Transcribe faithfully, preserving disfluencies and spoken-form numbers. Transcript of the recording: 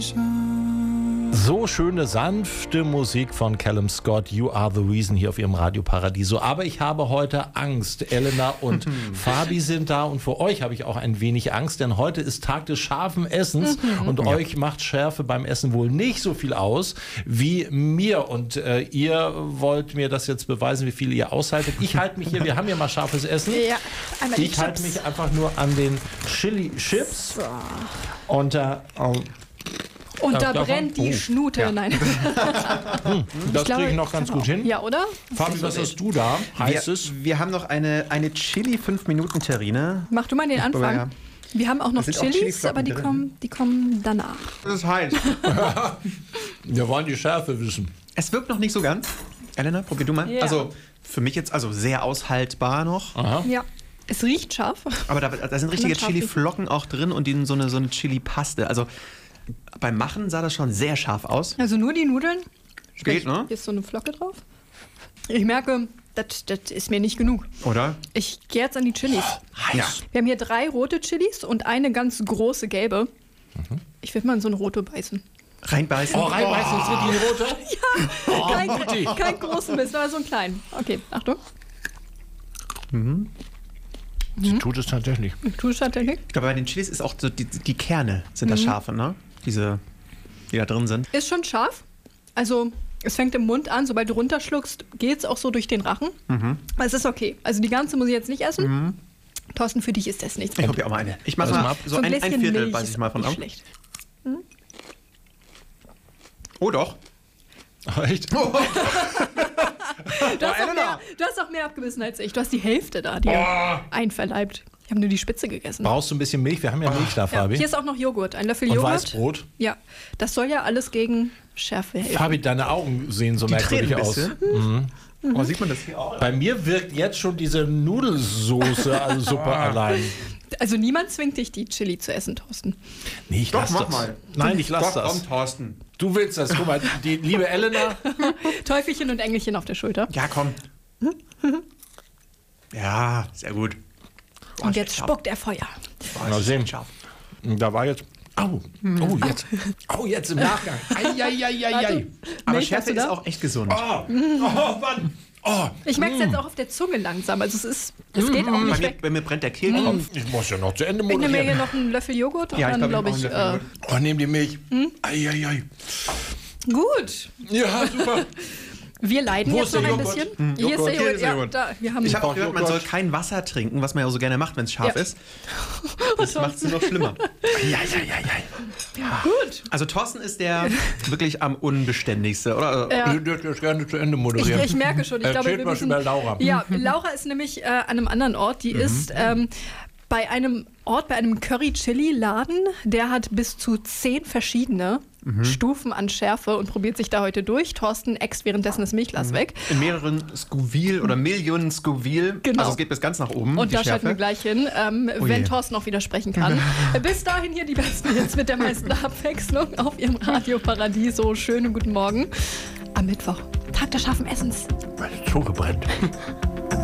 So schöne, sanfte Musik von Callum Scott, You Are the Reason, hier auf ihrem Radio Paradiso. Aber ich habe heute Angst. Elena und Fabi sind da und für euch habe ich auch ein wenig Angst, denn heute ist Tag des scharfen Essens mhm. und ja. euch macht Schärfe beim Essen wohl nicht so viel aus wie mir. Und äh, ihr wollt mir das jetzt beweisen, wie viel ihr aushaltet. Ich halte mich hier, wir haben ja mal scharfes Essen. Ja, ich halte mich einfach nur an den Chili-Chips. So. Und äh, Und da ja, brennt die oh. Schnute. Ja. Nein. hm, das kriege ich noch ganz gut hin. Ja, oder? Fabi, was hast du da? Heißt wir, es? Wir haben noch eine, eine Chili fünf Minuten Terrine. Mach du mal den Anfang. Ja. Wir haben auch noch Chilis, auch aber die kommen, die kommen danach. Das ist heiß. Wir wollen die Schärfe wissen. Es wirkt noch nicht so ganz. Elena, probier du mal. Ja. Also für mich jetzt also sehr aushaltbar noch. Aha. Ja. Es riecht scharf. Aber da, da sind richtige Chili-Flocken auch drin und die, so eine, so eine Chili-Paste. Also beim Machen sah das schon sehr scharf aus. Also nur die Nudeln? Geht, ne? Hier ist so eine Flocke drauf. Ich merke, das ist mir nicht genug. Oder? Ich gehe jetzt an die Chilis. Oh, ja. Wir haben hier drei rote Chilis und eine ganz große gelbe. Mhm. Ich würde mal in so eine rote beißen. Reinbeißen? Oh, reinbeißen, ist oh. die rote? Ja, oh, kein, kein großen Biss, aber so einen kleinen. Okay, Achtung. Mhm. Sie tut es tatsächlich. Tut es tatsächlich? Aber bei den Chilis ist auch so, die, die Kerne sind mhm. das Scharfe, ne? Diese, die da drin sind. Ist schon scharf. Also es fängt im Mund an, sobald du runterschluckst, geht es auch so durch den Rachen. Mhm. Aber es ist okay. Also die ganze muss ich jetzt nicht essen. Mhm. Thorsten, für dich ist das nichts. Ich probiere auch mal eine. Ich mache mal so, so ein, ein Viertel, Milch beiß ich mal von ab. Schlecht. Hm? Oh doch. Echt? Oh. Du hast, auch mehr, du hast auch mehr abgebissen als ich. Du hast die Hälfte da dir oh. einverleibt. Ich habe nur die Spitze gegessen. Brauchst du ein bisschen Milch? Wir haben ja Milch da, Fabi. Ja, hier ist auch noch Joghurt. Ein Löffel und Joghurt. Weißbrot. Ja, das soll ja alles gegen Schärfe helfen. Fabi, deine Augen sehen so die merkwürdig aus. Mhm. Mhm. Oh, sieht man das hier auch? Bei mir wirkt jetzt schon diese Nudelsoße, also Suppe allein. Also niemand zwingt dich, die Chili zu essen, Thorsten. Nee, ich Doch, lass mach das. mal. Nein, ich lass Doch, das. Komm, Thorsten. Du willst das. Guck mal, die liebe Elena. Teufelchen und Engelchen auf der Schulter. Ja, komm. Ja, sehr gut. Oh, und jetzt spuckt er Feuer. Mal sehen. Da war jetzt... Au, oh, jetzt. Oh, jetzt im Nachgang. Ei, ei, ei, ei, ei. Aber Milch Schärfe ist auch echt gesund. Oh, oh Mann. Oh. Ich merke es jetzt auch auf der Zunge langsam. Also es ist, es geht auch nicht bei mir, weg. Bei mir brennt der Kehlkopf. Ich muss ja noch zu Ende moderieren. Ich nehme mir moderieren. hier noch einen Löffel Joghurt und ja, dann glaube ich... Äh, oh, nehm die Milch. Hm? Ei, ei, ei. Gut. Ja, super. Wir leiden Wo jetzt noch ein Joghurt? bisschen. Hm, Hier Joghurt. ist der Joghurt. Hier Ja, ist da, wir haben ich habe auch gehört, man Joghurt. soll kein Wasser trinken, was man ja so gerne macht, wenn es scharf Ja. ist. Das macht es noch schlimmer. Ja, ja, ja, ja. Ja, gut. Also Thorsten ist der wirklich am unbeständigste, oder? Ja. Ich würde jetzt gerne zu Ende Ich, moderieren. ich merke schon. Ich Erzählt glaube, wir mal müssen, über Laura. Ja, Laura ist nämlich äh, an einem anderen Ort. Die mhm. ist ähm, bei einem Ort, bei einem Curry-Chili-Laden. Der hat bis zu zehn verschiedene mhm. Stufen an Schärfe und probiert sich da heute durch. Thorsten äxt währenddessen das Milchglas mhm. weg. In mehreren Scoville oder Millionen Scoville. Genau. Also es geht bis ganz nach oben. Und die da Schärfe. schalten wir gleich hin, ähm, oh wenn Thorsten auch widersprechen kann. Bis dahin hier die besten Hits mit der meisten Abwechslung auf Ihrem Radio Paradiso. Schönen guten Morgen am Mittwoch. Tag des scharfen Essens. Meine Zunge brennt.